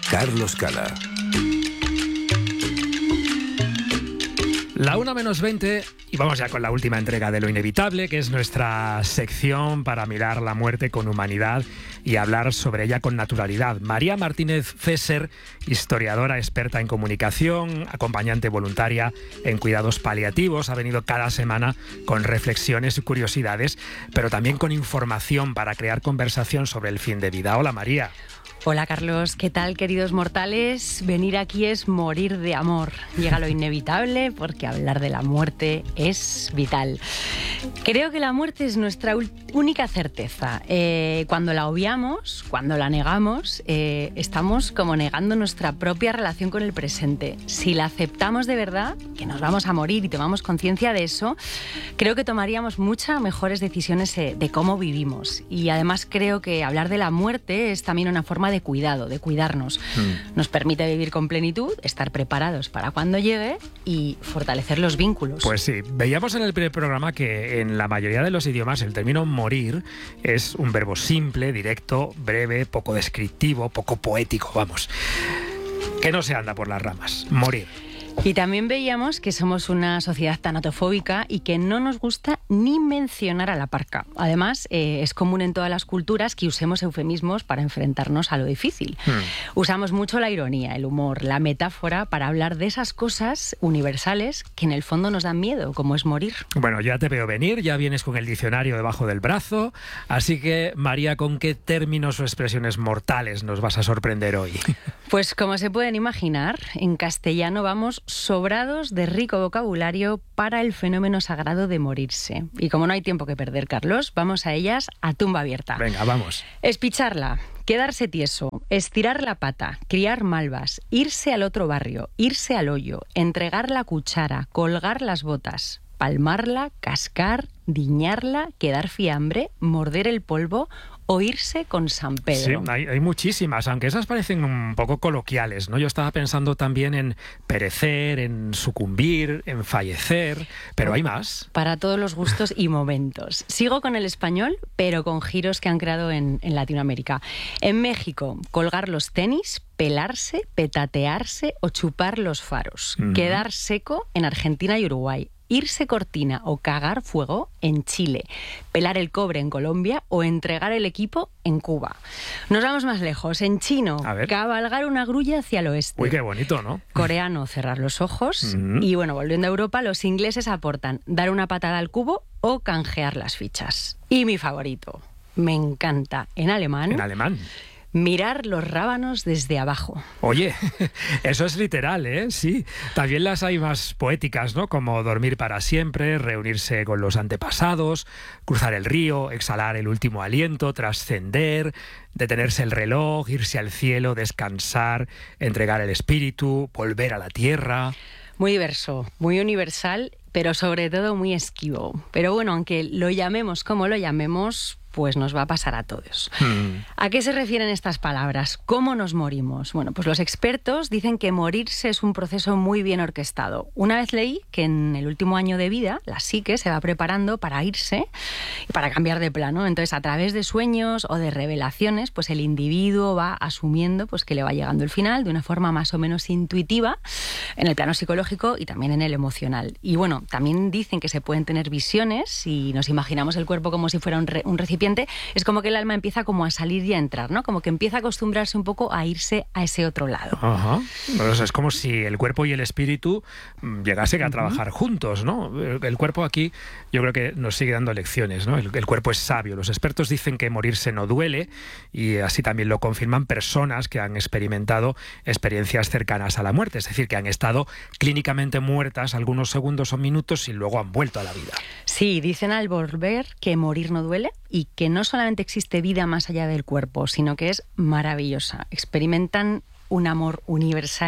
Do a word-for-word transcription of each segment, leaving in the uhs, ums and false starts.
Carlos Cala. La una menos veinte y vamos ya con la última entrega de Lo Inevitable, que es nuestra sección para mirar la muerte con humanidad y hablar sobre ella con naturalidad. María Martínez Fesser, historiadora experta en comunicación, acompañante voluntaria en cuidados paliativos, ha venido cada semana con reflexiones y curiosidades, pero también con información para crear conversación sobre el fin de vida. Hola, María. Hola Carlos, ¿qué tal, queridos mortales? Venir aquí es morir de amor. Llega lo inevitable porque hablar de la muerte es vital. Creo que la muerte es nuestra única certeza. Eh, cuando la obviamos, cuando la negamos, eh, estamos como negando nuestra propia relación con el presente. Si la aceptamos de verdad, que nos vamos a morir y tomamos conciencia de eso, creo que tomaríamos muchas mejores decisiones eh, de cómo vivimos. Y además creo que hablar de la muerte es también una forma de cuidado, de cuidarnos. Mm. Nos permite vivir con plenitud, estar preparados para cuando llegue y fortalecer los vínculos. Pues sí, veíamos en el primer programa que en la mayoría de los idiomas el término morir es un verbo simple, directo, breve, poco descriptivo, poco poético, vamos. Que no se anda por las ramas. Morir. Y también veíamos que somos una sociedad tanatofóbica y que no nos gusta ni mencionar a la parca. Además, eh, es común en todas las culturas que usemos eufemismos para enfrentarnos a lo difícil. Hmm. Usamos mucho la ironía, el humor, la metáfora para hablar de esas cosas universales que en el fondo nos dan miedo, como es morir. Bueno, ya te veo venir, ya vienes con el diccionario debajo del brazo, así que, María, ¿con qué términos o expresiones mortales nos vas a sorprender hoy? Pues como se pueden imaginar, en castellano vamos sobrados de rico vocabulario para el fenómeno sagrado de morirse. Y como no hay tiempo que perder, Carlos, vamos a ellas a tumba abierta. Venga, vamos. Espicharla, quedarse tieso, estirar la pata, criar malvas, irse al otro barrio, irse al hoyo, entregar la cuchara, colgar las botas, palmarla, cascar, diñarla, quedar fiambre, morder el polvo o irse con San Pedro. Sí, hay, hay muchísimas, aunque esas parecen un poco coloquiales, ¿no? Yo estaba pensando también en perecer, en sucumbir, en fallecer, pero hay más. Para todos los gustos y momentos. Sigo con el español, pero con giros que han creado en, en Latinoamérica. En México, colgar los tenis, pelarse, petatearse o chupar los faros. Uh-huh. Quedar seco en Argentina y Uruguay. Irse cortina o cagar fuego en Chile, pelar el cobre en Colombia o entregar el equipo en Cuba. Nos vamos más lejos. En chino, cabalgar una grulla hacia el oeste. Uy, qué bonito, ¿no? Coreano, cerrar los ojos. Mm. Y bueno, volviendo a Europa, los ingleses aportan dar una patada al cubo o canjear las fichas. Y mi favorito, me encanta, en alemán. En alemán. Mirar los rábanos desde abajo. Oye, eso es literal, ¿eh? Sí. También las hay más poéticas, ¿no? Como dormir para siempre, reunirse con los antepasados, cruzar el río, exhalar el último aliento, trascender, detenerse el reloj, irse al cielo, descansar, entregar el espíritu, volver a la tierra. Muy diverso, muy universal, pero sobre todo muy esquivo. Pero bueno, aunque lo llamemos como lo llamemos, pues nos va a pasar a todos. Hmm. ¿A qué se refieren estas palabras? ¿Cómo nos morimos? Bueno, pues los expertos dicen que morirse es un proceso muy bien orquestado. Una vez leí que en el último año de vida la psique se va preparando para irse y para cambiar de plano. Entonces, a través de sueños o de revelaciones, pues el individuo va asumiendo pues que le va llegando el final de una forma más o menos intuitiva en el plano psicológico y también en el emocional. Y bueno, también dicen que se pueden tener visiones y nos imaginamos el cuerpo como si fuera un, re- un recipiente. Es como que el alma empieza como a salir y a entrar, ¿no? Como que empieza a acostumbrarse un poco a irse a ese otro lado. Ajá. O sea, es como si el cuerpo y el espíritu llegasen a uh-huh. trabajar juntos, ¿no? El cuerpo aquí yo creo que nos sigue dando lecciones, ¿no? El, el cuerpo es sabio. Los expertos dicen que morirse no duele y así también lo confirman personas que han experimentado experiencias cercanas a la muerte, es decir, que han estado clínicamente muertas algunos segundos o minutos y luego han vuelto a la vida. Sí, dicen al volver que morir no duele y que no solamente existe vida más allá del cuerpo, sino que es maravillosa. Experimentan un amor universal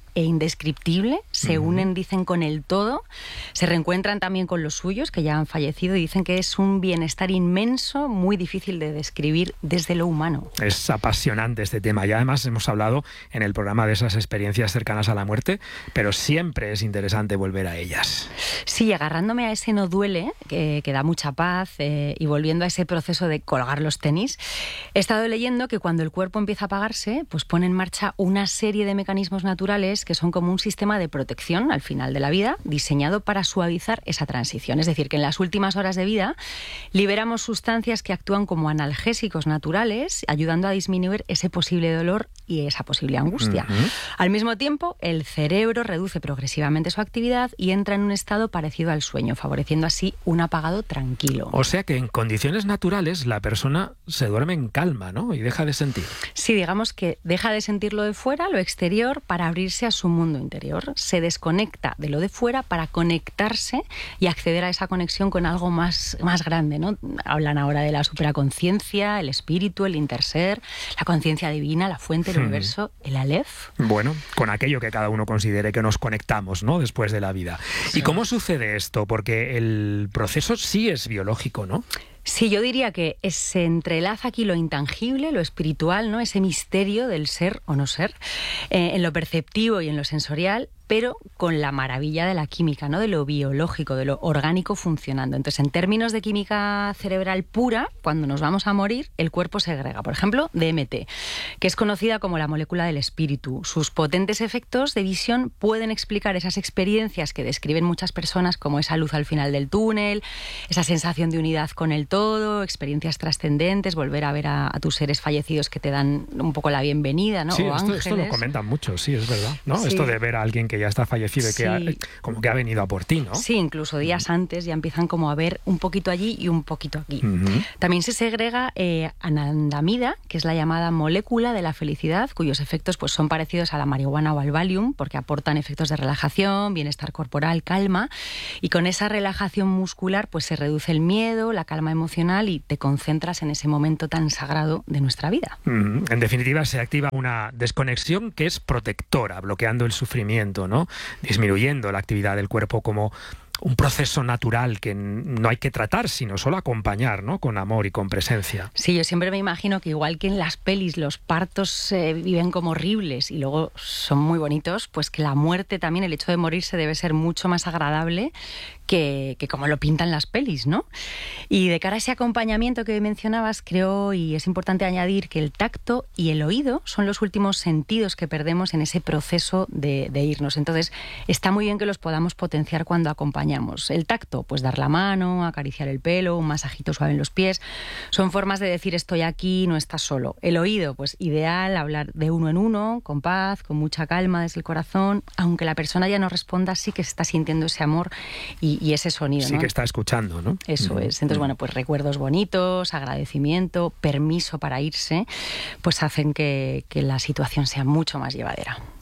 e indescriptible, se Uh-huh. unen, dicen, con el todo, se reencuentran también con los suyos que ya han fallecido y dicen que es un bienestar inmenso, muy difícil de describir desde lo humano. Es apasionante este tema y además hemos hablado en el programa de esas experiencias cercanas a la muerte, pero siempre es interesante volver a ellas. Sí, agarrándome a ese no duele, que, que da mucha paz, eh, y volviendo a ese proceso de colgar los tenis, he estado leyendo que cuando el cuerpo empieza a apagarse, pues pone en marcha una serie de mecanismos naturales que son como un sistema de protección al final de la vida, diseñado para suavizar esa transición. Es decir, que en las últimas horas de vida liberamos sustancias que actúan como analgésicos naturales, ayudando a disminuir ese posible dolor y esa posible angustia. Uh-huh. Al mismo tiempo, el cerebro reduce progresivamente su actividad y entra en un estado parecido al sueño, favoreciendo así un apagado tranquilo. O sea que en condiciones naturales la persona se duerme en calma, ¿no? Y deja de sentir. Sí, digamos que deja de sentir lo de fuera, lo exterior, para abrirse a su mundo interior. Se desconecta de lo de fuera para conectarse y acceder a esa conexión con algo más, más grande, ¿no? Hablan ahora de la supraconciencia, el espíritu, el interser, la conciencia divina, la fuente, el Hmm. universo, el Aleph. Bueno, con aquello que cada uno considere que nos conectamos, ¿no? Después de la vida. Sí. ¿Y cómo sucede esto? Porque el proceso sí es biológico, ¿no? Sí, yo diría que es- se entrelaza aquí lo intangible, lo espiritual, ¿no? Ese misterio del ser o no ser, eh, en lo perceptivo y en lo sensorial, pero con la maravilla de la química, ¿no? De lo biológico, de lo orgánico funcionando. Entonces, en términos de química cerebral pura, cuando nos vamos a morir, el cuerpo segrega, por ejemplo, D M T, que es conocida como la molécula del espíritu. Sus potentes efectos de visión pueden explicar esas experiencias que describen muchas personas, como esa luz al final del túnel, esa sensación de unidad con el todo, experiencias trascendentes, volver a ver a, a tus seres fallecidos que te dan un poco la bienvenida, ¿no? Sí, o esto, ángeles. esto lo comentan mucho, sí, es verdad, ¿no? Sí. Esto de ver a alguien que ya está fallecido y que Sí. ha, como que ha venido a por ti, ¿no? Sí, incluso días antes ya empiezan como a ver un poquito allí y un poquito aquí. Ujú. También se segrega eh, anandamida, que es la llamada molécula de la felicidad, cuyos efectos pues, son parecidos a la marihuana o al Valium, porque aportan efectos de relajación, bienestar corporal, calma, y con esa relajación muscular pues se reduce el miedo, la calma emocional y te concentras en ese momento tan sagrado de nuestra vida. Mm, En definitiva, se activa una desconexión que es protectora, bloqueando el sufrimiento, ¿no? Disminuyendo la actividad del cuerpo como un proceso natural que n- no hay que tratar, sino solo acompañar, ¿no? Con amor y con presencia. Sí, yo siempre me imagino que igual que en las pelis los partos eh, viven como horribles y luego son muy bonitos, pues que la muerte también, el hecho de morirse debe ser mucho más agradable que, que como lo pintan las pelis, ¿no? Y de cara a ese acompañamiento que mencionabas, creo, y es importante añadir, que el tacto y el oído son los últimos sentidos que perdemos en ese proceso de, de irnos. Entonces, está muy bien que los podamos potenciar cuando acompañamos. El tacto, pues dar la mano, acariciar el pelo, un masajito suave en los pies, son formas de decir estoy aquí, no estás solo. El oído, pues ideal, hablar de uno en uno, con paz, con mucha calma desde el corazón, aunque la persona ya no responda, sí que se está sintiendo ese amor y, y ese sonido, Sí ¿no? que está escuchando, ¿no? Eso Mm, es. Entonces, mm. bueno, pues recuerdos bonitos, agradecimiento, permiso para irse, pues hacen que, que la situación sea mucho más llevadera.